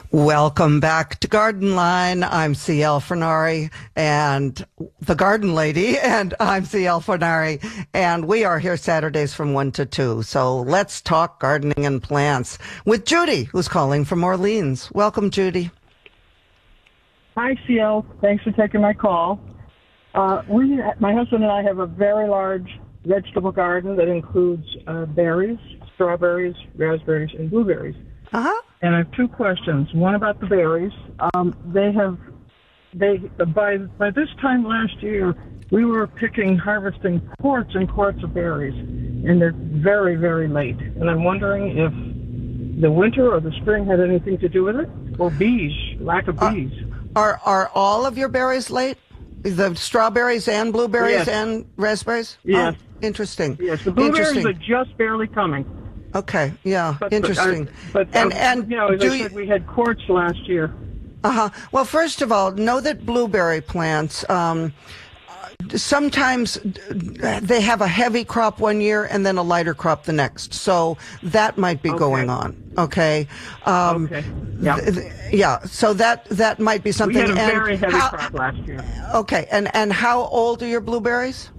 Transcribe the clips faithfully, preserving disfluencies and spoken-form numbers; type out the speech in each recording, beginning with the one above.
Welcome back to Garden Line. I'm C L Fornari and the Garden Lady, and I'm C L Fornari, and we are here Saturdays from one to two. So let's talk gardening and plants with Judy, who's calling from Orleans. Welcome, Judy. Hi, C L. Thanks for taking my call. Uh, we, my husband and I have a very large vegetable garden that includes uh, berries, strawberries, raspberries, and blueberries. Uh-huh. And I have two questions. One about the berries. Um, they have, they by by this time last year, we were picking, harvesting quarts and quarts of berries, and they're very, very late. And I'm wondering if the winter or the spring had anything to do with it, or bees, lack of bees. Uh, are are all of your berries late? The strawberries and blueberries yes. and raspberries? Yes. Oh, interesting. Yes, the blueberries interesting. are just barely coming. Okay, yeah, But, interesting. But, and but um, and you know, as do I said, we had quarts last year. Uh-huh. Well, first of all, know that blueberry plants, um, sometimes they have a heavy crop one year and then a lighter crop the next. So that might be Okay. going on. Okay. Um, Okay. Yeah. th- th- yeah. So that that might be something. We had a and very heavy how, crop last year. Okay. And and how old are your blueberries?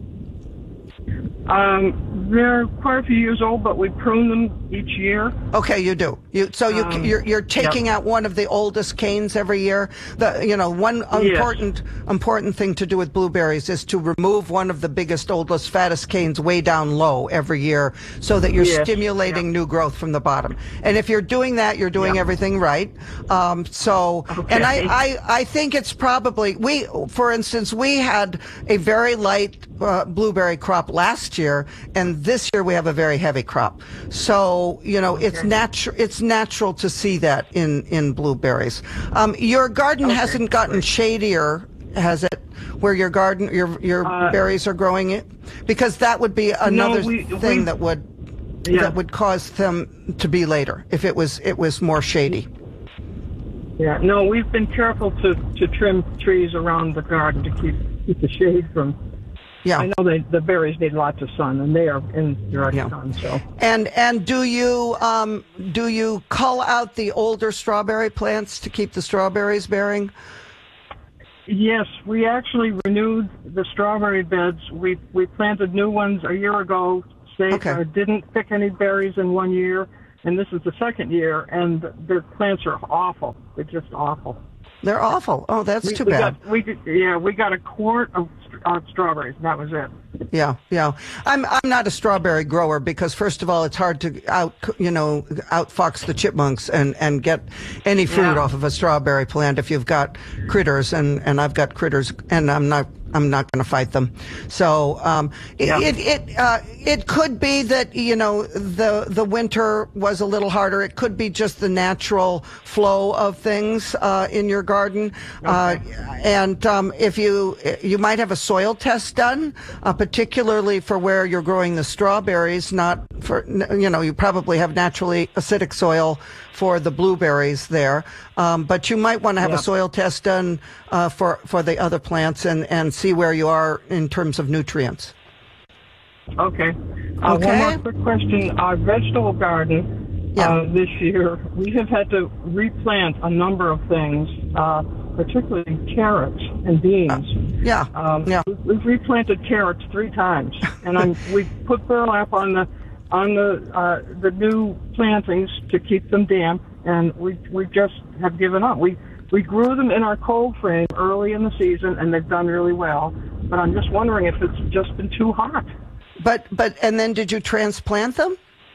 Um, they're quite a few years old, but we prune them each year. Okay, you do. You so you Um, you're you're taking yep. out one of the oldest canes every year. The you know one Yes. important important thing to do with blueberries is to remove one of the biggest, oldest, fattest canes way down low every year, so that you're Yes. stimulating Yep. new growth from the bottom. And if you're doing that, you're doing Yep. everything right. Um, so Okay. and I, I I think it's probably we for instance we had a very light uh, blueberry crop last year, and this year we have a very heavy crop. So, you know, it's Okay. natural, it's natural to see that in, in blueberries. Um, your garden Okay, hasn't gotten great. shadier, has it? Where your garden, your, your Uh, berries are growing it? Because that would be another we- thing we- that would, Yeah. that would cause them to be later if it was, it was more shady. Yeah. No, we've been careful to, to trim trees around the garden to keep keep the shade from. Yeah. I know they, the berries need lots of sun, and they are in direct Yeah. sun. So. And and do you um do you cull out the older strawberry plants to keep the strawberries bearing? Yes, we actually renewed the strawberry beds. We we planted new ones a year ago. They Okay. uh, didn't pick any berries in one year, and this is the second year, and the plants are awful. They're just awful. They're awful. Oh, that's We, too we bad. Got, we did, yeah, we got a quart of uh, strawberries. And that was it. Yeah, yeah. I'm I'm not a strawberry grower because first of all, it's hard to out you know outfox the chipmunks and and get any fruit Yeah. off of a strawberry plant if you've got critters, and and I've got critters, and I'm not. I'm not going to fight them. So um, it Yeah. it it, uh, it could be that you know the the winter was a little harder. It could be just the natural flow of things uh, in your garden, uh, and um, if you you might have a soil test done, uh, particularly for where you're growing the strawberries. Not for you know you probably have naturally acidic soil for the blueberries there, um, but you might want to have Yeah. a soil test done uh, for for the other plants and and see where you are in terms of nutrients. Okay. Uh, Okay. One more quick question. Our vegetable garden Yeah. uh, this year, we have had to replant a number of things, uh, particularly carrots and beans. Yeah, Um, yeah. we- We've replanted carrots three times, and I'm, we put burlap on the on the uh, the new plantings to keep them damp, and we we just have given up. We we grew them in our cold frame early in the season, and they've done really well. But I'm just wondering if it's just been too hot. But but and then did you transplant them?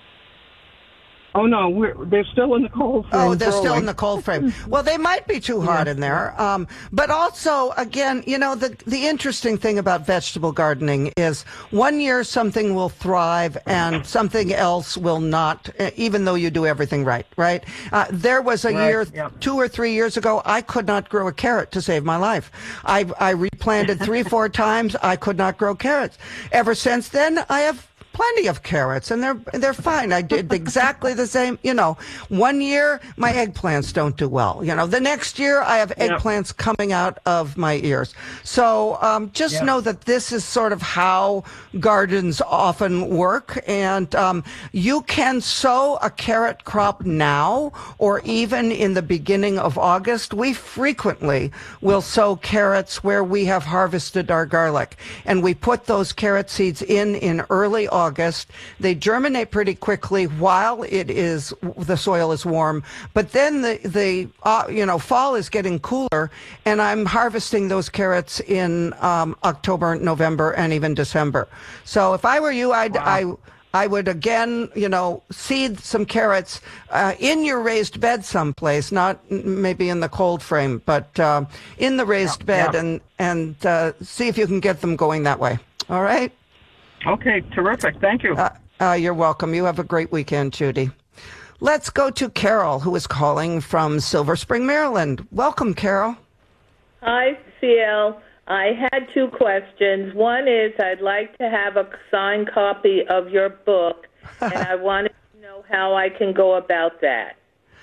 Oh no, we're, they're still in the cold frame. Oh, they're still growing. in the cold frame. Well, they might be too hot in there. Um, but also, again, you know, the the interesting thing about vegetable gardening is one year something will thrive and something else will not, uh, even though you do everything right, right? Uh, there was a Right, year, yeah. two or three years ago, I could not grow a carrot to save my life. I, I replanted three, four times. I could not grow carrots. Ever since then, I have plenty of carrots, and they're they're fine. I did exactly the same. You know, one year my eggplants don't do well. You know, the next year I have Yeah. eggplants coming out of my ears. So um, just Yeah. know that this is sort of how gardens often work, and um, you can sow a carrot crop now, or even in the beginning of August. We frequently will sow carrots where we have harvested our garlic, and we put those carrot seeds in in early August. They germinate pretty quickly while it is the soil is warm, but then the the uh, you know fall is getting cooler, and I'm harvesting those carrots in um, October, November, and even December. So if I were you, I'd I. I would again, you know, seed some carrots uh, in your raised bed someplace, not m- maybe in the cold frame, but uh, in the raised Yeah, bed, yeah. and and uh, see if you can get them going that way. All right. Okay, terrific. Thank you. Uh, uh, you're welcome. You have a great weekend, Judy. Let's go to Carol, who is calling from Silver Spring, Maryland. Welcome, Carol. Hi, C L. I had two questions. One is I'd like to have a signed copy of your book, and I wanted to know how I can go about that.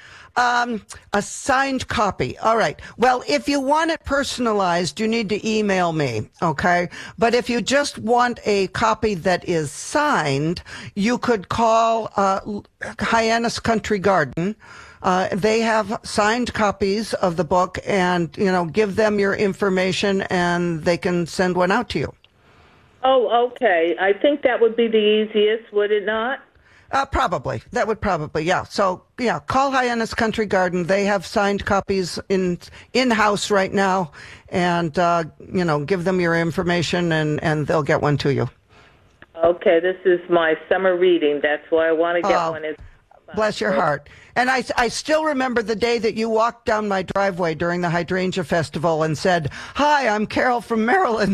Um, a signed copy. All right. Well, if you want it personalized, you need to email me. Okay. But if you just want a copy that is signed, you could call uh, Hyannis Country Garden. Uh, they have signed copies of the book, and, you know, give them your information and they can send one out to you. Oh, okay. I think that would be the easiest, would it not? Uh, probably. That would probably, yeah. So, yeah, call Hyannis Country Garden. They have signed copies in, in-house right now, and, uh, you know, give them your information and, and they'll get one to you. Okay, this is my summer reading. That's why I want to get Oh. one. As Bless your heart. And I, I still remember the day that you walked down my driveway during the Hydrangea Festival and said, "Hi, I'm Carol from Maryland."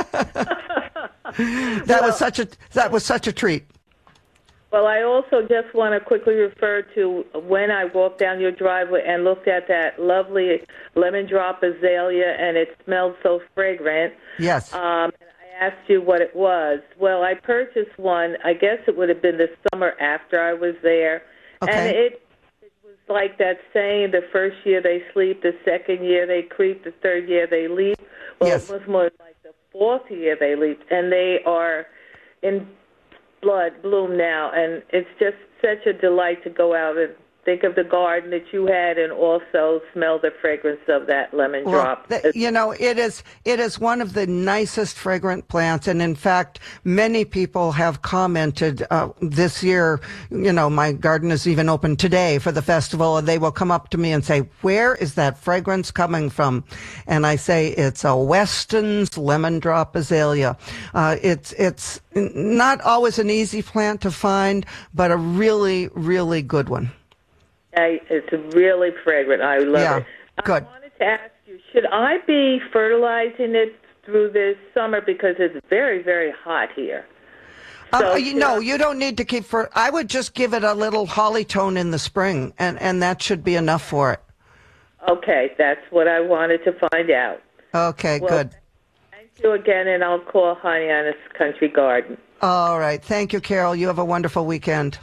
That was such a that was such a treat. Well, I also just want to quickly refer to when I walked down your driveway and looked at that lovely lemon drop azalea, and it smelled so fragrant. Yes. Um, and I asked you what it was. Well, I purchased one. I guess it would have been the summer after I was there. Okay. And it, it was like that saying, the first year they sleep, the second year they creep, the third year they leap. Well, Yes. it was more like the fourth year they leap. And they are in blood bloom now. And it's just such a delight to go out and think of the garden that you had and also smell the fragrance of that lemon Well, drop. th- you know, it is it is one of the nicest fragrant plants, and in fact, many people have commented uh, this year. You know, my garden is even open today for the festival, and they will come up to me and say, "Where is that fragrance coming from?" And I say, "It's a Weston's lemon drop azalea." Uh, it's it's not always an easy plant to find, but a really really good one. I, it's really fragrant. I love Yeah, it. good. I wanted to ask you, should I be fertilizing it through this summer because it's very, very hot here? So Uh, you should know, I- you don't need to keep for. I would just give it a little holly tone in the spring, and and that should be enough for it. Okay, that's what I wanted to find out. Okay, Well, good. Thank you again, and I'll call Hyannis Country Garden. All right, thank you, Carol. You have a wonderful weekend.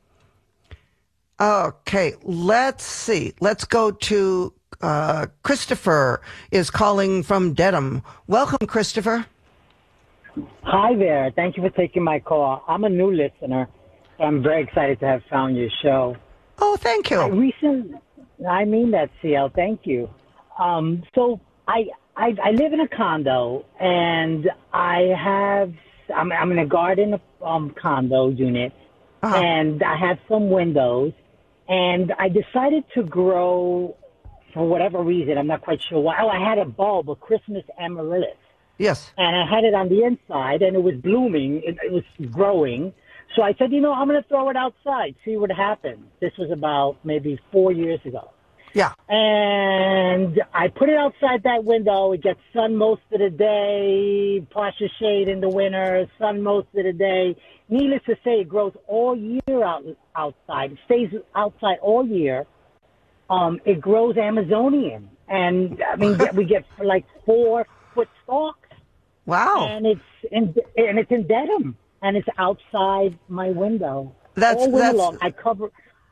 Okay, let's see. Let's go to uh, Christopher is calling from Dedham. Welcome, Christopher. Hi there. Thank you for taking my call. I'm a new listener, so I'm very excited to have found your show. Oh, thank I you. recent, I mean that, C L. Thank you. Um, so I, I I live in a condo, and I have I'm I'm in a garden um, condo unit, Uh-huh. and I have some windows, and I decided to grow for whatever reason. I'm not quite sure why. Oh, I had a bulb, a Christmas amaryllis. Yes. And I had it on the inside, and it was blooming. It, it was growing. So I said, you know, I'm going to throw it outside, see what happens. This was about maybe four years ago. Yeah. And I put it outside that window. It gets sun most of the day, partial shade in the winter, sun most of the day. Needless to say, it grows all year out, outside. It stays outside all year. Um, it grows Amazonian. And, I mean, we get like four-foot stalks. Wow. And it's in and it's in Dedham. and it's outside my window. That's all winter that's long. I cover.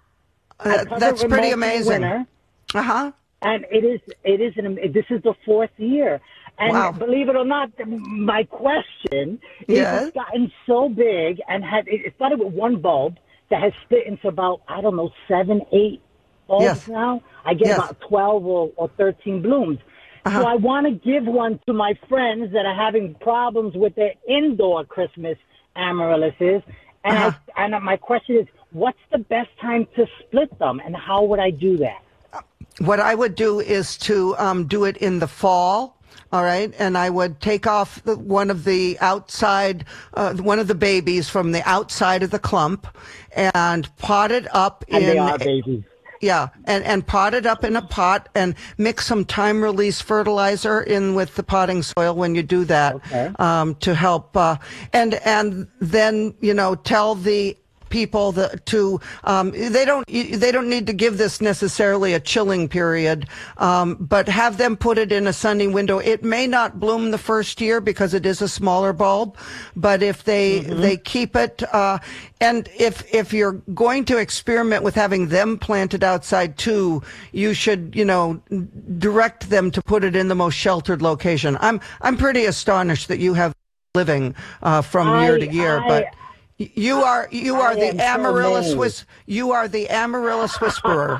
I uh, cover that's it pretty most of the amazing. winter, Uh huh. and it is it is an, this is the fourth year. And Wow. believe it or not, my question is Yes. it's gotten so big and had it started with one bulb that has split into about, I don't know, seven, eight bulbs Yes. now. I get Yes. about twelve or, or thirteen blooms. Uh-huh. So I want to give one to my friends that are having problems with their indoor Christmas amaryllises. And, Uh-huh. I, and my question is, what's the best time to split them, and how would I do that? What I would do is to um, do it in the fall. All right, and I would take off the, one of the outside, uh, one of the babies from the outside of the clump, and pot it up And in. they are babies. Yeah, and, and pot it up in a pot and mix some time release fertilizer in with the potting soil when you do that, Okay. um, to help. Uh, and and then you know tell the people that to um, they don't they don't need to give this necessarily a chilling period, um, but have them put it in a sunny window. It may not bloom the first year because it is a smaller bulb, but if they Mm-hmm. they keep it, uh, and if if you're going to experiment with having them planted outside too, you should you know direct them to put it in the most sheltered location. I'm I'm pretty astonished that you have living uh, from I- year to year, I- but. You are you are I the am so amaryllis amazed. whis- you are the amaryllis whisperer.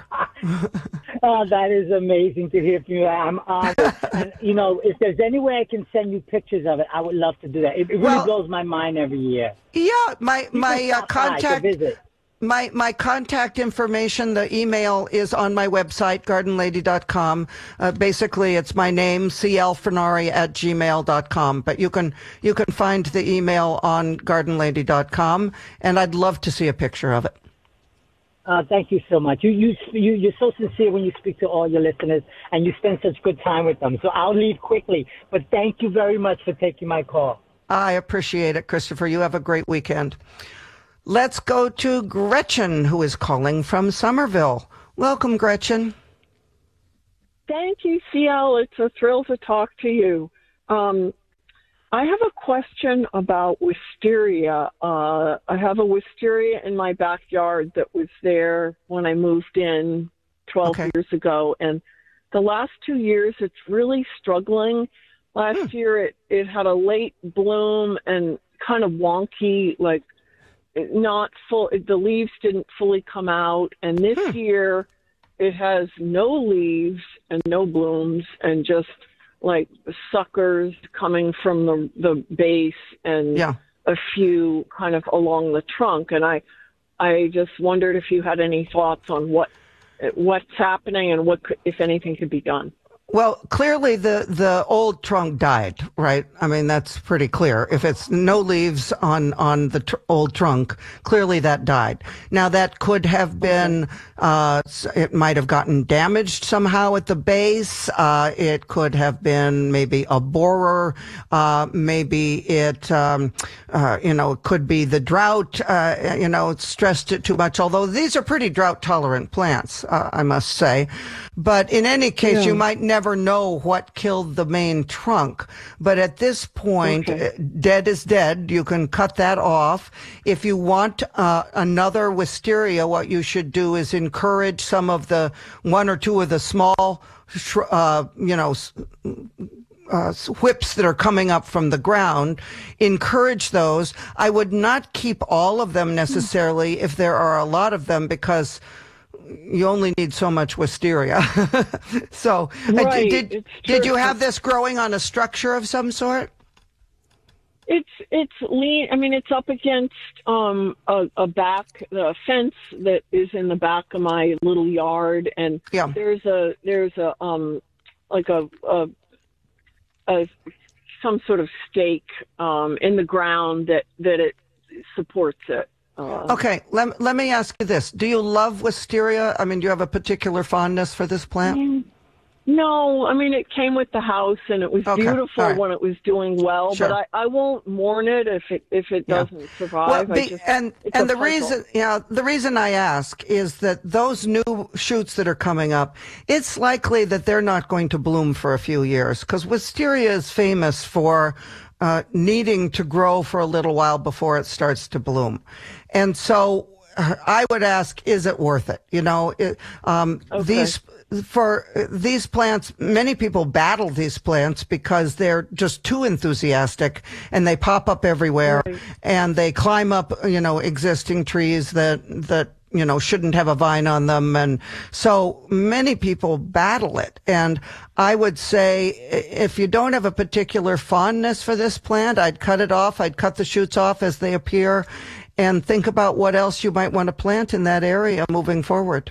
Oh, that is amazing to hear from you. I'm honored. And, you know, if there's any way I can send you pictures of it, I would love to do that. It, it really Well- blows my mind every year. Yeah, my my can uh, stop by to contact visit. my my contact information, the email is on my website, garden lady dot com. Uh, basically, it's my name, c l fernari at gmail dot com. But you can you can find the email on garden lady dot com, and I'd love to see a picture of it. Uh, thank you so much. You, you, you, you're so sincere when you speak to all your listeners, and you spend such good time with them. So I'll leave quickly, but thank you very much for taking my call. I appreciate it, Christopher. You have a great weekend. Let's go to Gretchen, who is calling from Somerville. Welcome, Gretchen. Thank you, C L. It's a thrill to talk to you. Um, I have a question about wisteria. Uh, I have a wisteria in my backyard that was there when I moved in twelve Okay. years ago. And the last two years, it's really struggling. Last Hmm. year, it, it had a late bloom and kind of wonky, like not full, the leaves didn't fully come out. And this Hmm. year, it has no leaves and no blooms and just like suckers coming from the, the base and Yeah. a few kind of along the trunk. And I, I just wondered if you had any thoughts on what, what's happening and what, could, if anything, could be done. Well, clearly the, the old trunk died, right? I mean, that's pretty clear. If it's no leaves on, on the tr- old trunk, clearly that died. Now that could have been, uh, it might have gotten damaged somehow at the base. Uh, it could have been maybe a borer. Uh, maybe it, um, uh, you know, it could be the drought, uh, you know, it stressed it too much. Although these are pretty drought tolerant plants, uh, I must say. But in any case, Yeah. you might never know what killed the main trunk. But at this point, Okay. uh, dead is dead. You can cut that off. If you want uh, another wisteria, what you should do is encourage some of the one or two of the small, sh- uh, you know, s- uh, whips that are coming up from the ground, encourage those. I would not keep all of them necessarily if there are a lot of them, because you only need so much wisteria. So, uh, Right, did it's did true. you have this growing on a structure of some sort? It's it's lean. I mean, it's up against um, a, a back a fence that is in the back of my little yard, and Yeah. there's a there's a um like a a, a some sort of stake um, in the ground that that it supports it. Uh, Okay, let, let me ask you this. Do you love wisteria? I mean, do you have a particular fondness for this plant? No, I mean, it came with the house, and it was Okay, beautiful all right. when it was doing well. Sure. But I, I won't mourn it if it if it Yeah. doesn't survive. Well, I be- just, and it's and a the puzzle. reason, yeah, the reason I ask is that those new shoots that are coming up, it's likely that they're not going to bloom for a few years, because wisteria is famous for uh, needing to grow for a little while before it starts to bloom. And so I would ask, is it worth it? You know, it, um, Okay. these, for these plants, many people battle these plants because they're just too enthusiastic and they pop up everywhere Right. and they climb up, you know, existing trees that, that, you know, shouldn't have a vine on them. And so many people battle it. And I would say if you don't have a particular fondness for this plant, I'd cut it off. I'd cut the shoots off as they appear and think about what else you might want to plant in that area moving forward.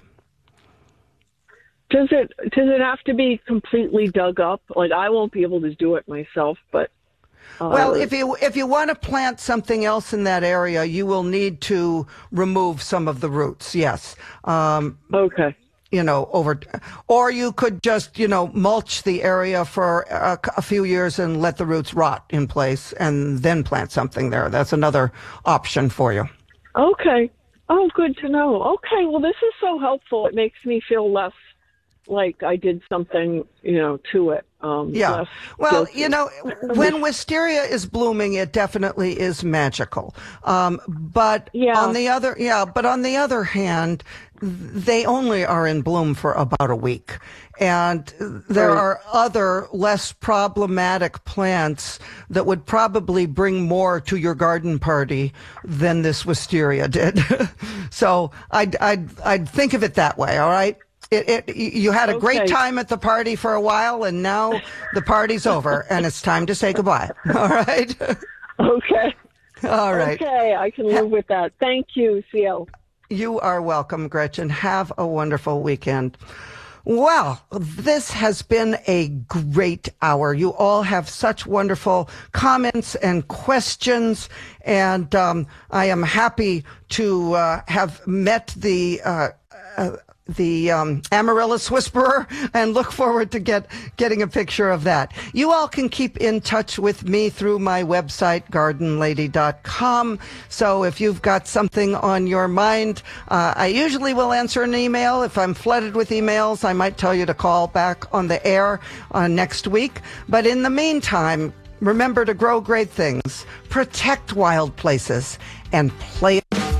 Does it does it have to be completely dug up? Like, I won't be able to do it myself, but uh, Well, if you if you want to plant something else in that area, you will need to remove some of the roots. Yes, um, okay. you know, over, or you could just, you know, mulch the area for a, a few years and let the roots rot in place, and then plant something there. That's another option for you. Okay. Oh, good to know. Okay, well, this is so helpful. It makes me feel less like I did something, you know, to it. Um, Yeah. less Well, guilty. you know, when wisteria is blooming, it definitely is magical. Um, but Yeah. on the other, yeah, but on the other hand, they only are in bloom for about a week. And there Right. are other less problematic plants that would probably bring more to your garden party than this wisteria did. So I'd, I'd, I'd think of it that way. All right. It, it, you had a great Okay. time at the party for a while, and now the party's over, and it's time to say goodbye. All right? Okay. All right. Okay, I can live with that. Thank you, C L. You are welcome, Gretchen. Have a wonderful weekend. Well, this has been a great hour. You all have such wonderful comments and questions, and um, I am happy to uh, have met the uh, uh, the um, Amaryllis Whisperer, and look forward to get getting a picture of that. You all can keep in touch with me through my website, garden lady dot com. So if you've got something on your mind, uh, I usually will answer an email. If I'm flooded with emails, I might tell you to call back on the air uh, next week. But in the meantime, remember to grow great things, protect wild places, and play.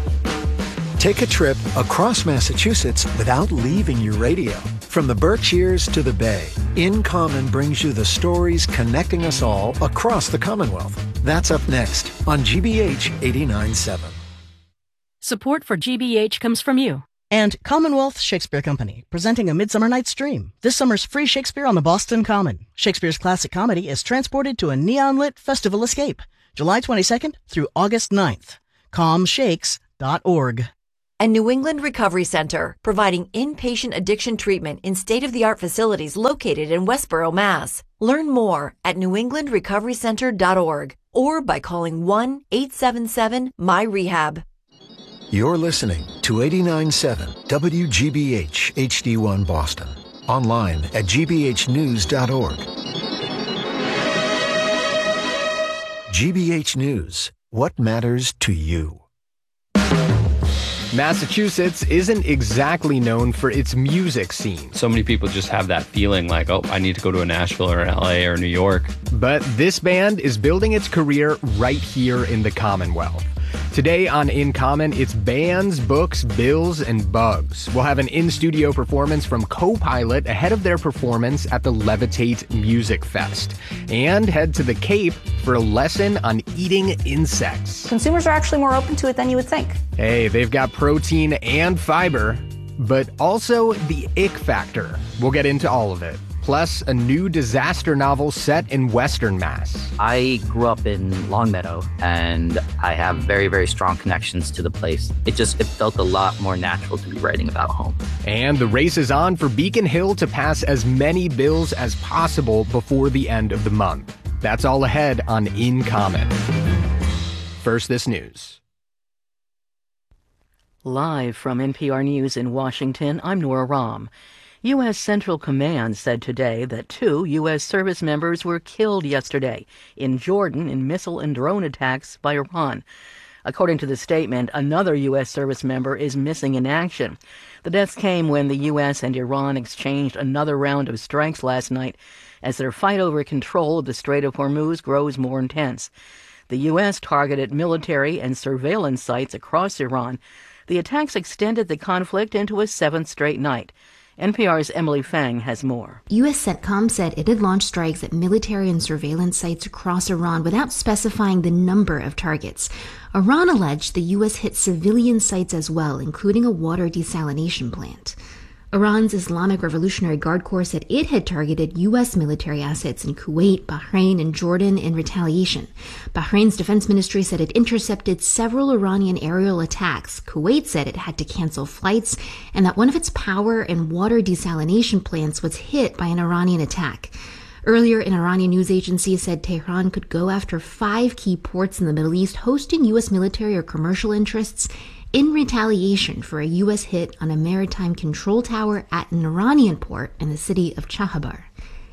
Take a trip across Massachusetts without leaving your radio. From the Berkshires to the Bay, In Common brings you the stories connecting us all across the Commonwealth. That's up next on G B H eighty-nine point seven. Support for G B H comes from you. And Commonwealth Shakespeare Company, presenting A Midsummer Night's Dream. This summer's free Shakespeare on the Boston Common. Shakespeare's classic comedy is transported to a neon-lit festival escape, July twenty-second through August ninth. com shakes dot org. And New England Recovery Center, providing inpatient addiction treatment in state-of-the-art facilities located in Westboro, Mass. Learn more at new england recovery center dot org or by calling one eight seven seven M Y rehab. You're listening to eighty-nine point seven W G B H H D one Boston. Online at g b h news dot org. G B H News. What matters to you? Massachusetts isn't exactly known for its music scene. So many people just have that feeling like, oh, I need to go to a Nashville or an L A or New York. But this band is building its career right here in the Commonwealth. Today on In Common, it's bands, books, bills, and bugs. We'll have an in-studio performance from Copilot ahead of their performance at the Levitate Music Fest. And head to the Cape for a lesson on eating insects. Consumers are actually more open to it than you would think. Hey, they've got protein and fiber, but also the ick factor. We'll get into all of it. Plus, a new disaster novel set in Western Mass. I grew up in Longmeadow, and I have very, very strong connections to the place. It just it felt a lot more natural to be writing about home. And the race is on for Beacon Hill to pass as many bills as possible before the end of the month. That's all ahead on In Common. First, this news. Live from N P R News in Washington, I'm Nora Rahm. U S. Central Command said today that two U S service members were killed yesterday in Jordan in missile and drone attacks by Iran. According to the statement, another U S service member is missing in action. The deaths came when the U S and Iran exchanged another round of strikes last night as their fight over control of the Strait of Hormuz grows more intense. The U S targeted military and surveillance sites across Iran. The attacks extended the conflict into a seventh straight night. N P R's Emily Fang has more. U S CENTCOM said it had launched strikes at military and surveillance sites across Iran without specifying the number of targets. Iran alleged the U S hit civilian sites as well, including a water desalination plant. Iran's Islamic Revolutionary Guard Corps said it had targeted U S military assets in Kuwait, Bahrain, and Jordan in retaliation. Bahrain's defense ministry said it intercepted several Iranian aerial attacks. Kuwait said it had to cancel flights and that one of its power and water desalination plants was hit by an Iranian attack. Earlier, an Iranian news agency said Tehran could go after five key ports in the Middle East hosting U S military or commercial interests in retaliation for a U S hit on a maritime control tower at an Iranian port in the city of Chahabar.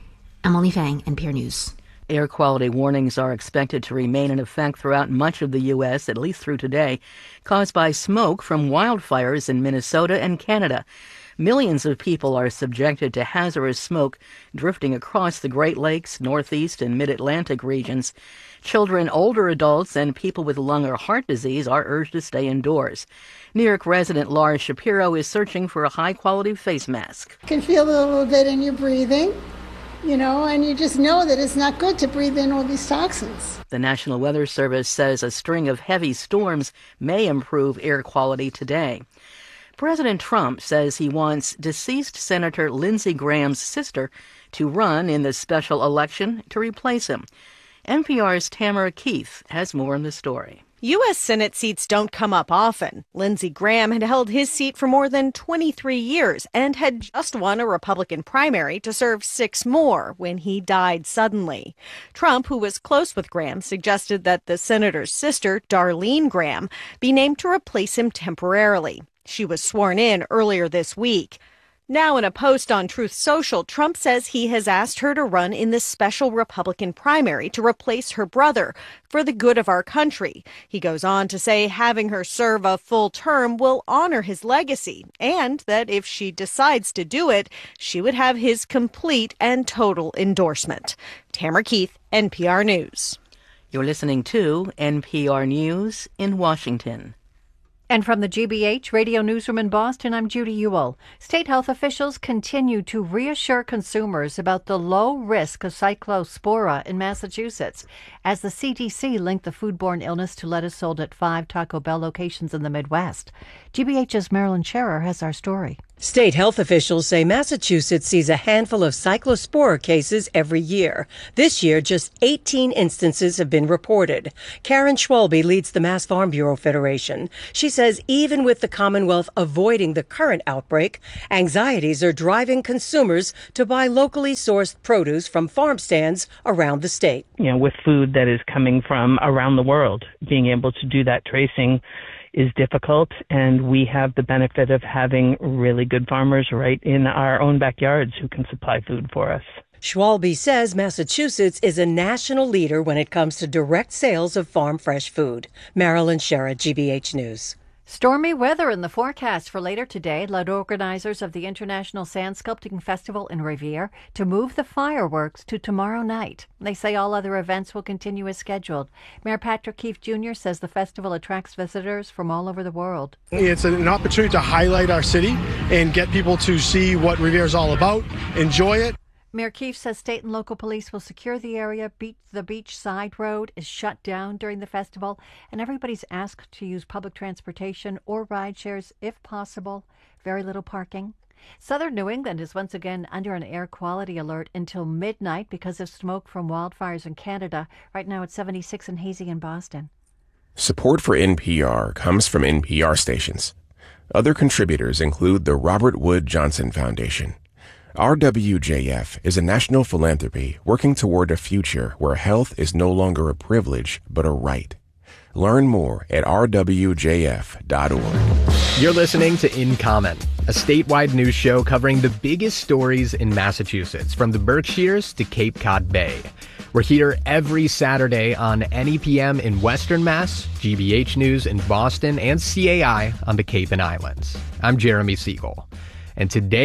Emily Fang, N P R News. Air quality warnings are expected to remain in effect throughout much of the U S, at least through today, caused by smoke from wildfires in Minnesota and Canada. Millions of people are subjected to hazardous smoke drifting across the Great Lakes, Northeast, and Mid-Atlantic regions. Children, older adults, and people with lung or heart disease are urged to stay indoors. New York resident Laura Shapiro is searching for a high-quality face mask. You can feel it a little bit in your breathing, you know, and you just know that it's not good to breathe in all these toxins. The National Weather Service says a string of heavy storms may improve air quality today. President Trump says he wants deceased Senator Lindsey Graham's sister to run in the special election to replace him. N P R's Tamara Keith has more on the story. U S Senate seats don't come up often. Lindsey Graham had held his seat for more than twenty-three years and had just won a Republican primary to serve six more when he died suddenly. Trump, who was close with Graham, suggested that the senator's sister, Darlene Graham, be named to replace him temporarily. She was sworn in earlier this week. Now, in a post on Truth Social, Trump says he has asked her to run in this special Republican primary to replace her brother for the good of our country. He goes on to say having her serve a full term will honor his legacy, and that if she decides to do it, she would have his complete and total endorsement. Tamara Keith, N P R News. You're listening to N P R News in Washington. And from the G B H Radio Newsroom in Boston, I'm Judy Ewell. State health officials continue to reassure consumers about the low risk of cyclospora in Massachusetts as the C D C linked the foodborne illness to lettuce sold at five Taco Bell locations in the Midwest. G B H's Marilyn Scherer has our story. State health officials say Massachusetts sees a handful of cyclospora cases every year. This year, just eighteen instances have been reported. Karen Schwalbe leads the Mass Farm Bureau Federation. She says even with the Commonwealth avoiding the current outbreak, anxieties are driving consumers to buy locally sourced produce from farm stands around the state. You know, with food that is coming from around the world, being able to do that tracing is difficult, and we have the benefit of having really good farmers right in our own backyards who can supply food for us. Schwalbe says Massachusetts is a national leader when it comes to direct sales of farm fresh food. Marilyn Scherer, G B H News. Stormy weather in the forecast for later today led organizers of the International Sand Sculpting Festival in Revere to move the fireworks to tomorrow night. They say all other events will continue as scheduled. Mayor Patrick Keefe Junior says the festival attracts visitors from all over the world. It's an opportunity to highlight our city and get people to see what Revere is all about, enjoy it. Mayor Keefe says state and local police will secure the area. Beach, the beachside road is shut down during the festival, and everybody's asked to use public transportation or ride shares if possible. Very little parking. Southern New England is once again under an air quality alert until midnight because of smoke from wildfires in Canada. Right now it's seventy-six and hazy in Boston. Support for N P R comes from N P R stations. Other contributors include the Robert Wood Johnson Foundation. R W J F is a national philanthropy working toward a future where health is no longer a privilege, but a right. Learn more at r w j f dot org. You're listening to In Common, a statewide news show covering the biggest stories in Massachusetts, from the Berkshires to Cape Cod Bay. We're here every Saturday on N E P M in Western Mass, G B H News in Boston, and C A I on the Cape and Islands. I'm Jeremy Siegel. And today,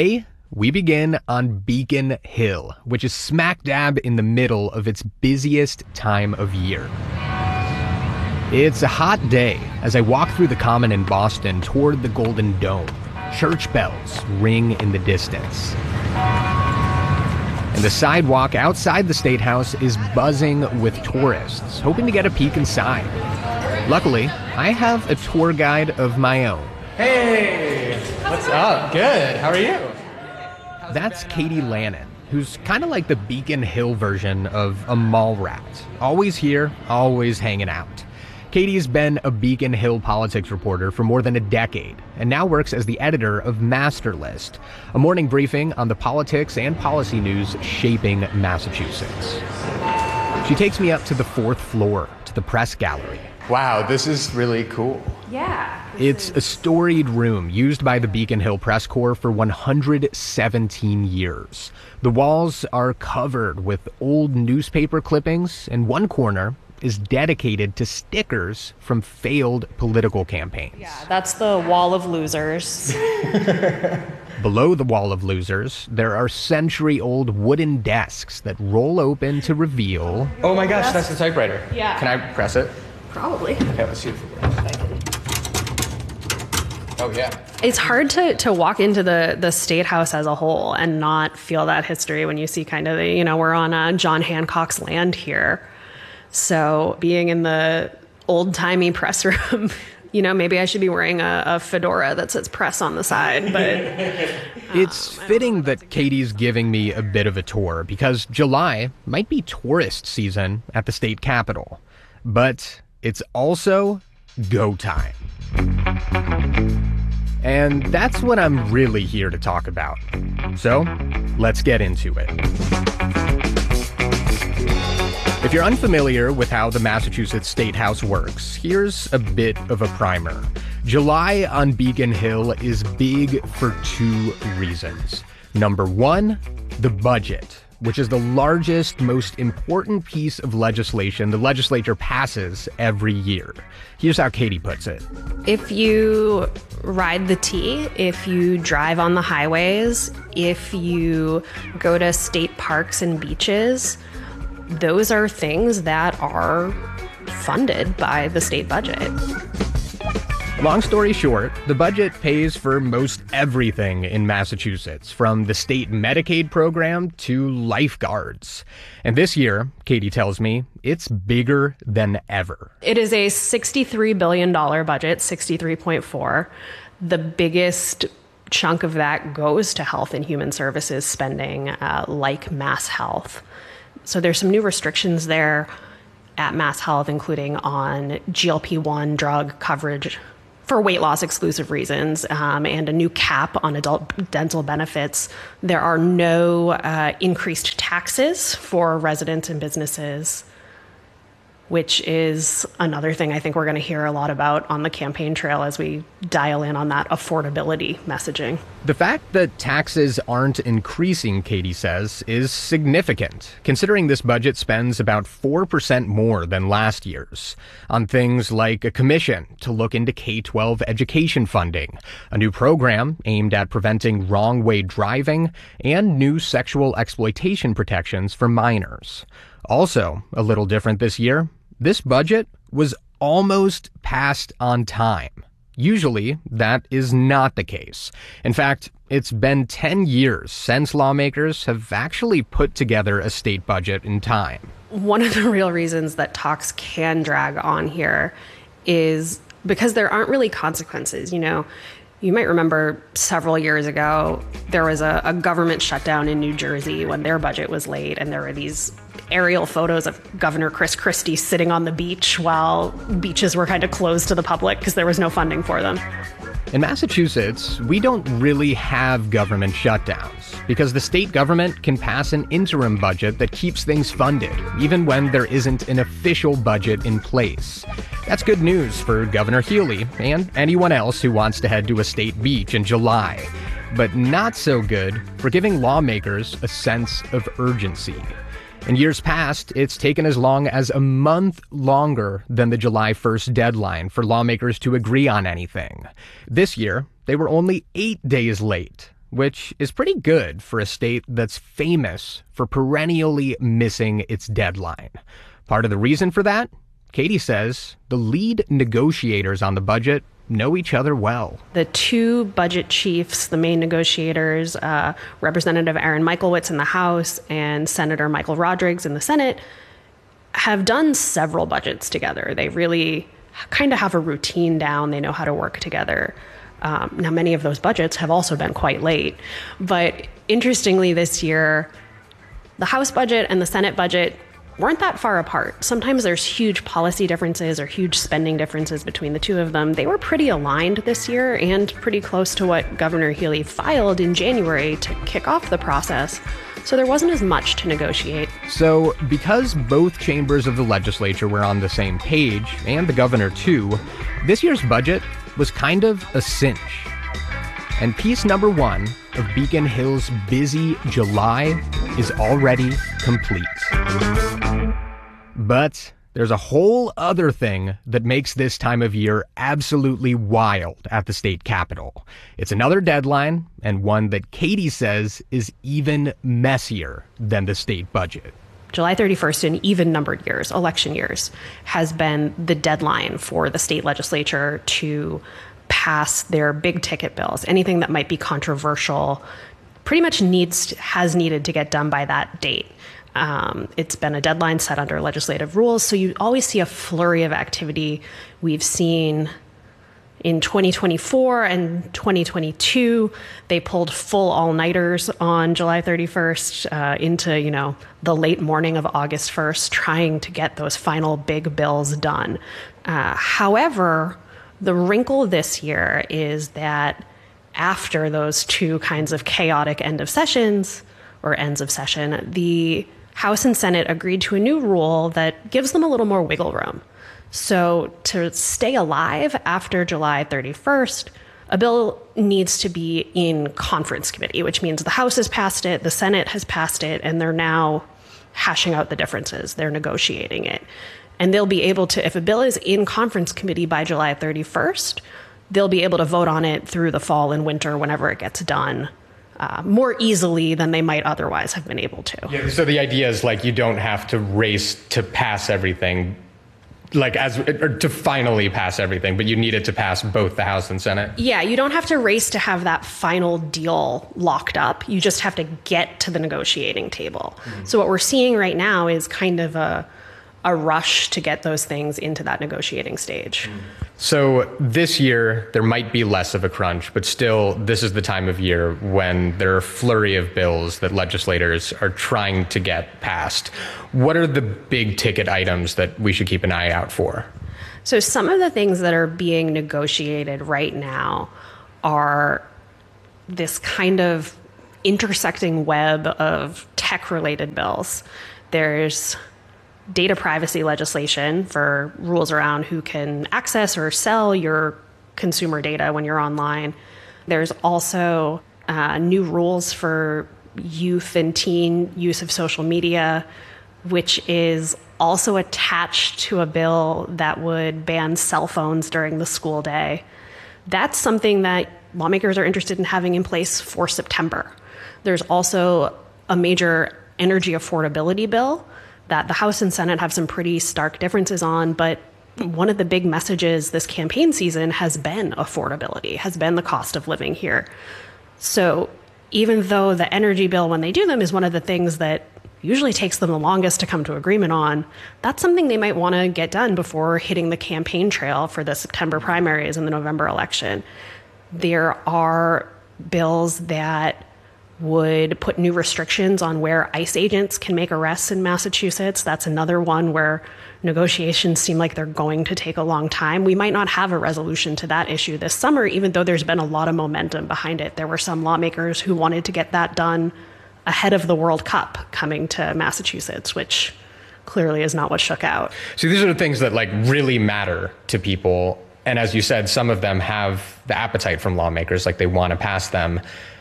we begin on Beacon Hill, which is smack dab in the middle of its busiest time of year. It's a hot day as I walk through the Common in Boston toward the Golden Dome. Church bells ring in the distance. And the sidewalk outside the State House is buzzing with tourists, hoping to get a peek inside. Luckily, I have a tour guide of my own. Hey! What's up? Good. How are you? That's Katie Lannon, who's kind of like the Beacon Hill version of a mall rat. Always here, always hanging out. Katie's been a Beacon Hill politics reporter for more than a decade and now works as the editor of Master List, a morning briefing on the politics and policy news shaping Massachusetts. She takes me up to the fourth floor, to the press gallery. Wow, this is really cool. Yeah. It's a storied room used by the Beacon Hill Press Corps for one hundred seventeen years. The walls are covered with old newspaper clippings, and one corner is dedicated to stickers from failed political campaigns. Yeah, that's the wall of losers. Below the wall of losers, there are century-old wooden desks that roll open to reveal... Oh my gosh, that's the typewriter. Yeah. Can I press it? Probably. Okay, let's see if it works. Oh, yeah. It's hard to, to walk into the, the State House as a whole and not feel that history when you see kind of, the, you know, we're on uh, John Hancock's land here. So being in the old-timey press room, you know, maybe I should be wearing a, a fedora that says press on the side, but... Um, it's fitting that Katie's giving me a bit of a tour because July might be tourist season at the state capitol. But it's also go time. And that's what I'm really here to talk about. So, let's get into it. If you're unfamiliar with how the Massachusetts State House works, here's a bit of a primer. July on Beacon Hill is big for two reasons. Number one, the budget, which is the largest, most important piece of legislation the legislature passes every year. Here's how Katie puts it. If you ride the T, if you drive on the highways, if you go to state parks and beaches, those are things that are funded by the state budget. Long story short, the budget pays for most everything in Massachusetts, from the state Medicaid program to lifeguards. And this year, Katie tells me, it's bigger than ever. It is a sixty-three billion dollars budget, sixty-three point four. The biggest chunk of that goes to health and human services spending, uh, like Mass Health. So there's some new restrictions there at Mass Health, including on G L P one drug coverage for weight loss exclusive reasons, um, and a new cap on adult dental benefits. There are no uh, increased taxes for residents and businesses, which is another thing I think we're going to hear a lot about on the campaign trail as we dial in on that affordability messaging. The fact that taxes aren't increasing, Katie says, is significant, considering this budget spends about four percent more than last year's on things like a commission to look into K twelve education funding, a new program aimed at preventing wrong-way driving, and new sexual exploitation protections for minors. Also, a little different this year, this budget was almost passed on time. Usually, that is not the case. In fact, it's been ten years since lawmakers have actually put together a state budget in time. One of the real reasons that talks can drag on here is because there aren't really consequences. You know, you might remember several years ago, there was a, a government shutdown in New Jersey when their budget was late, and there were these aerial photos of Governor Chris Christie sitting on the beach while beaches were kind of closed to the public because there was no funding for them. In Massachusetts, we don't really have government shutdowns because the state government can pass an interim budget that keeps things funded, even when there isn't an official budget in place. That's good news for Governor Healy and anyone else who wants to head to a state beach in July, but not so good for giving lawmakers a sense of urgency. In years past, it's taken as long as a month longer than the July first deadline for lawmakers to agree on anything. This year, they were only eight days late. which is pretty good for a state that's famous for perennially missing its deadline. Part of the reason for that, Katie says, the lead negotiators on the budget know each other well. The two budget chiefs, the main negotiators, uh, Representative Aaron Michaelwitz in the House and Senator Michael Rodrigues in the Senate, have done several budgets together. They really kind of have a routine down. They know how to work together. Um, now, many of those budgets have also been quite late. But interestingly, this year, the House budget and the Senate budget weren't that far apart. Sometimes there's huge policy differences or huge spending differences between the two of them. They were pretty aligned this year and pretty close to what Governor Healey filed in January to kick off the process. So there wasn't as much to negotiate. So because both chambers of the legislature were on the same page, and the governor too, this year's budget was kind of a cinch. And piece number one of Beacon Hill's busy July is already complete. But there's a whole other thing that makes this time of year absolutely wild at the state capitol. It's another deadline, and one that Katie says is even messier than the state budget. July thirty-first in even-numbered years, election years, has been the deadline for the state legislature to pass their big-ticket bills. Anything that might be controversial pretty much needs has needed to get done by that date. Um, it's been a deadline set under legislative rules, so you always see a flurry of activity. We've seen in twenty twenty-four and twenty twenty-two, they pulled full all-nighters on July thirty-first uh, into, you know, the late morning of August first, trying to get those final big bills done. Uh, however, the wrinkle this year is that after those two kinds of chaotic end of sessions, or ends of session, the House and Senate agreed to a new rule that gives them a little more wiggle room. So to stay alive after July thirty-first, a bill needs to be in conference committee, which means the House has passed it, the Senate has passed it, and they're now hashing out the differences. They're negotiating it. And they'll be able to, if a bill is in conference committee by July thirty-first, they'll be able to vote on it through the fall and winter whenever it gets done. Uh, more easily than they might otherwise have been able to. Yeah, so the idea is like you don't have to race to pass everything, like as or to finally pass everything, but you need it to pass both the House and Senate. Yeah, you don't have to race to have that final deal locked up. You just have to get to the negotiating table. Mm-hmm. So what we're seeing right now is kind of a a rush to get those things into that negotiating stage. So this year, there might be less of a crunch, but still, this is the time of year when there are a flurry of bills that legislators are trying to get passed. What are the big ticket items that we should keep an eye out for? So some of the things that are being negotiated right now are this kind of intersecting web of tech-related bills. There's data privacy legislation for rules around who can access or sell your consumer data when you're online. There's also uh, new rules for youth and teen use of social media, which is also attached to a bill that would ban cell phones during the school day. That's something that lawmakers are interested in having in place for September. There's also a major energy affordability bill that the House and Senate have some pretty stark differences on, but one of the big messages this campaign season has been affordability, has been the cost of living here. So even though the energy bill, when they do them, is one of the things that usually takes them the longest to come to agreement on, that's something they might want to get done before hitting the campaign trail for the September primaries and the November election. There are bills that would put new restrictions on where ICE agents can make arrests in Massachusetts. That's another one where negotiations seem like they're going to take a long time. We might not have a resolution to that issue this summer, even though there's been a lot of momentum behind it. There were some lawmakers who wanted to get that done ahead of the World Cup coming to Massachusetts, which clearly is not what shook out. So these are the things that like really matter to people. And as you said, some of them have the appetite from lawmakers, like they want to pass them.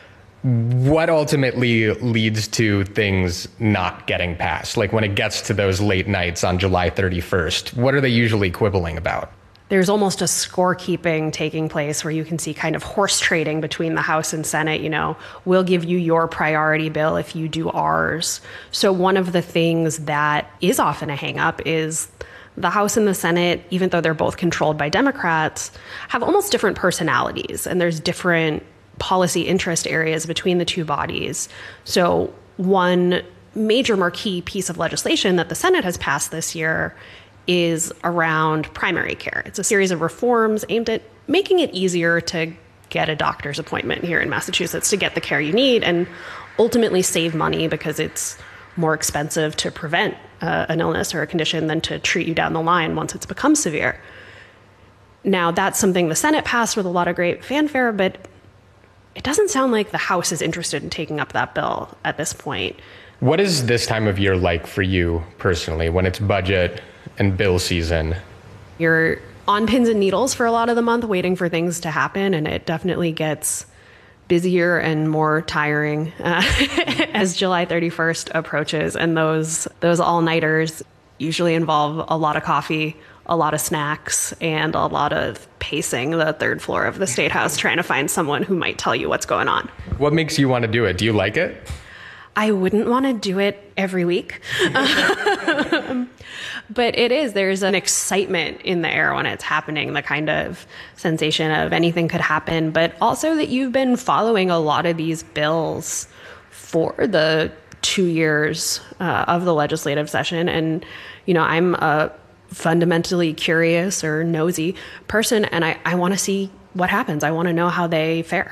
What ultimately leads to things not getting passed? Like when it gets to those late nights on July thirty-first, what are they usually quibbling about? there's almost a scorekeeping taking place where you can see kind of horse trading between the House and Senate. You know, we'll give you your priority bill if you do ours. So one of the things that is often a hang-up is the House and the Senate, even though they're both controlled by Democrats, have almost different personalities, and there's different policy interest areas between the two bodies. So one major marquee piece of legislation that the Senate has passed this year is around primary care. It's a series of reforms aimed at making it easier to get a doctor's appointment here in Massachusetts, to get the care you need, and ultimately save money because it's more expensive to prevent uh, an illness or a condition than to treat you down the line once it's become severe. Now, that's something the Senate passed with a lot of great fanfare, but it doesn't sound like the House is interested in taking up that bill at this point. What is this time of year like for you personally, when it's budget and bill season? You're on pins and needles for a lot of the month waiting for things to happen, and it definitely gets busier and more tiring uh, as July thirty-first approaches, and those those all-nighters usually involve a lot of coffee, a lot of snacks, and a lot of pacing the third floor of the State House trying to find someone who might tell you what's going on. What makes you want to do it? Do you like it? I wouldn't want to do it every week. um, but it is, there's an excitement in the air when it's happening, the kind of sensation of anything could happen, but also that you've been following a lot of these bills for the two years uh, of the legislative session. And, you know, I'm a fundamentally curious or nosy person, and I, I want to see what happens. I want to know how they fare.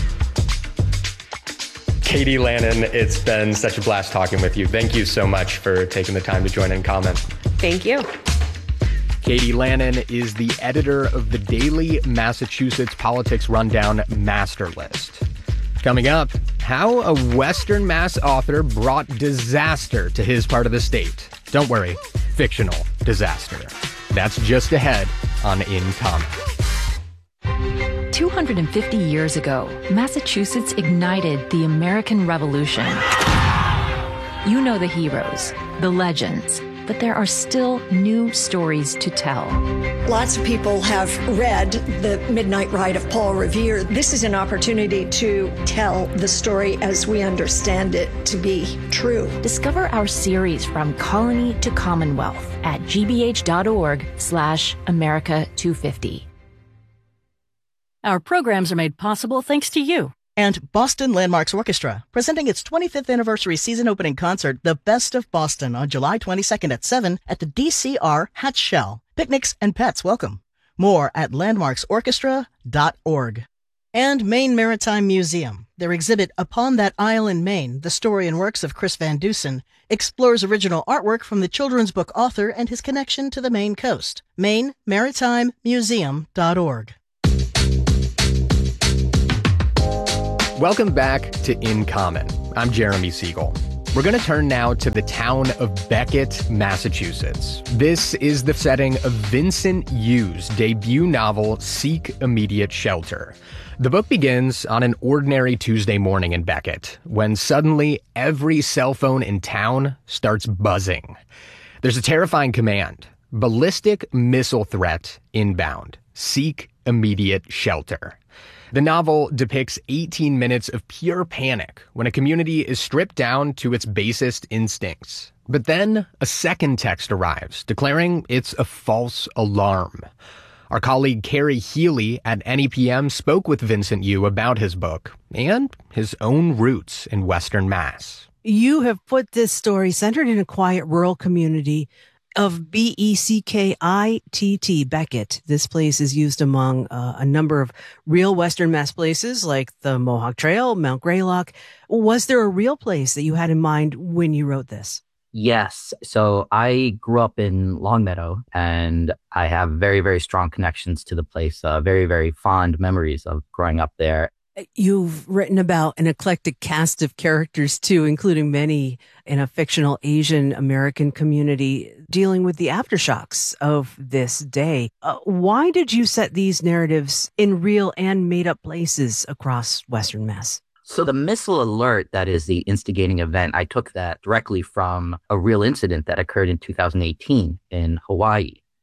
Katie Lannon, it's been such a blast talking with you. Thank you so much for taking the time to join In Common. Thank you. Katie Lannon is the editor of the daily Massachusetts Politics Rundown Master List. Coming up, how a Western Mass author brought disaster to his part of the state. Don't worry, fictional disaster. That's just ahead on In Common. two hundred fifty years ago, Massachusetts ignited the American Revolution. You know the heroes, the legends, but there are still new stories to tell. Lots of people have read The Midnight Ride of Paul Revere. This is an opportunity to tell the story as we understand it to be true. Discover our series From Colony to Commonwealth at gbh.org slash America 250. Our programs are made possible thanks to you. And Boston Landmarks Orchestra, presenting its twenty-fifth anniversary season opening concert, The Best of Boston, on July twenty-second at seven at the D C R Hatch Shell. Picnics and pets welcome. More at landmarks orchestra dot org. And Maine Maritime Museum. Their exhibit Upon That Isle in Maine, the story and works of Chris Van Dusen, explores original artwork from the children's book author and his connection to the Maine coast. Maine Maritime Museum dot org. Welcome back to In Common. I'm Jeremy Siegel. We're going to turn now to the town of Becket, Massachusetts. This is the setting of Vincent Yu's debut novel, Seek Immediate Shelter. The book begins on an ordinary Tuesday morning in Becket, when suddenly every cell phone in town starts buzzing. There's a terrifying command: ballistic missile threat inbound. Seek immediate shelter. The novel depicts eighteen minutes of pure panic when a community is stripped down to its basest instincts. But then a second text arrives, declaring it's a false alarm. Our colleague Carrie Healy at N E P M spoke with Vincent Yu about his book and his own roots in Western Mass. You have put this story centered in a quiet rural community of B E C K I T T, Becket. This place is used among uh, a number of real Western Mass places like the Mohawk Trail, Mount Greylock. Was there a real place that you had in mind when you wrote this? Yes. So I grew up in Longmeadow, and I have very, very strong connections to the place, uh, very, very fond memories of growing up there. You've written about an eclectic cast of characters, too, including many in a fictional Asian American community dealing with the aftershocks of this day. Uh, why did you set these narratives in real and made-up places across Western Mass? So the missile alert that is the instigating event, I took that directly from a real incident that occurred in two thousand eighteen in Hawaii.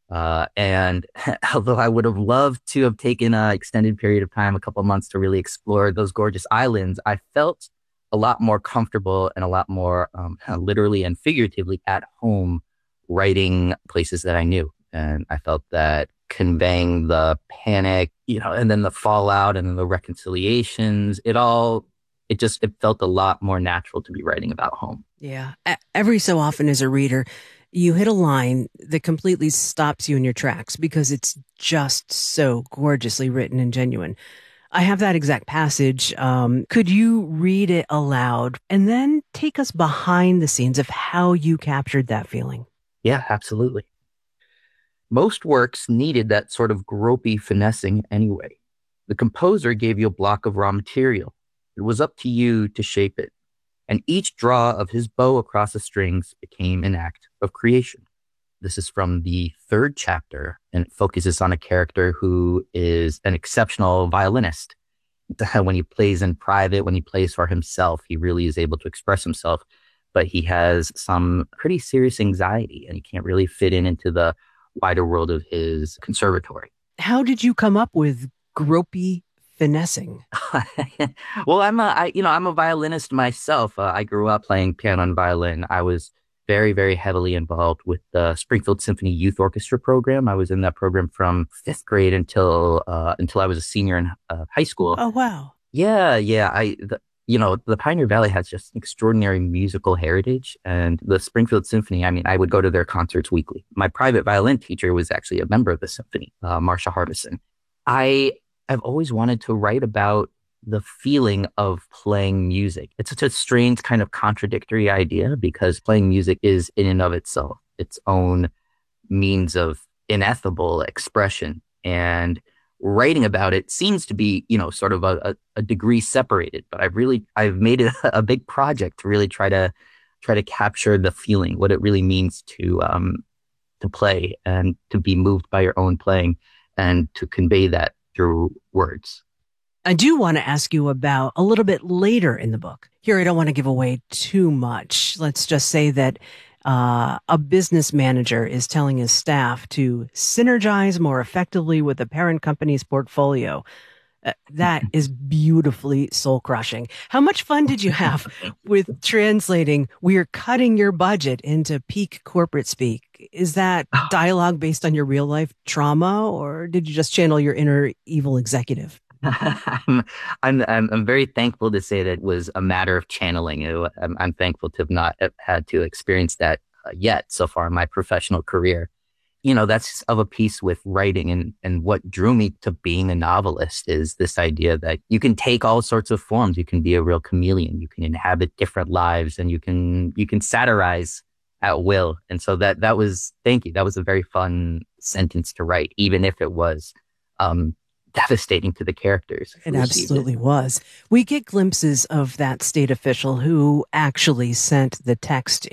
Uh, and although I would have loved to have taken an extended period of time, a couple of months to really explore those gorgeous islands, I felt a lot more comfortable and a lot more um, literally and figuratively at home writing places that I knew. And I felt that conveying the panic, you know, and then the fallout and then the reconciliations, it all, it just, it felt a lot more natural to be writing about home. Yeah. Every so often as a reader, you hit a line that completely stops you in your tracks because it's just so gorgeously written and genuine. I have that exact passage. Um, could you read it aloud and then take us behind the scenes of how you captured that feeling? Yeah, absolutely. Most works needed that sort of gropey finessing anyway. The composer gave you a block of raw material. It was up to you to shape it. And each draw of his bow across the strings became an act of creation. This is from the third chapter, and it focuses on a character who is an exceptional violinist. When he plays in private, when he plays for himself, he really is able to express himself, but he has some pretty serious anxiety, and he can't really fit in into the wider world of his conservatory. How did you come up with gropey finessing? Well, I'm a, I, you know, I'm a violinist myself. Uh, I grew up playing piano and violin. I was very, very heavily involved with the Springfield Symphony Youth Orchestra program. I was in that program from fifth grade until uh, until I was a senior in uh, high school. Oh, wow. Yeah, yeah. I, the, you know, the Pioneer Valley has just extraordinary musical heritage, and the Springfield Symphony, I mean, I would go to their concerts weekly. My private violin teacher was actually a member of the symphony, uh, Marcia Harbison. I I've always wanted to write about the feeling of playing music. It's such a strange kind of contradictory idea because playing music is in and of itself its own means of ineffable expression. And writing about it seems to be, you know, sort of a, a, a degree separated. But I've really, I've made it a big project to really try to try to capture the feeling, what it really means to um to play and to be moved by your own playing and to convey that through words. I do want to ask you about a little bit later in the book. Here, I don't want to give away too much. Let's just say that uh, a business manager is telling his staff to synergize more effectively with the parent company's portfolio. Uh, that is beautifully soul-crushing. How much fun did you have with translating "we're cutting your budget" into peak corporate speak? Is that dialogue based on your real-life trauma, or did you just channel your inner evil executive? I'm, I'm I'm very thankful to say that it was a matter of channeling. I'm, I'm thankful to have not had to experience that uh, yet so far in my professional career. You know, that's of a piece with writing, and, and what drew me to being a novelist is this idea that you can take all sorts of forms. You can be a real chameleon. You can inhabit different lives, and you can you can satirize at will. And so that that was, thank you. That was a very fun sentence to write, even if it was um, devastating to the characters. It absolutely it. was. We get glimpses of that state official who actually sent the text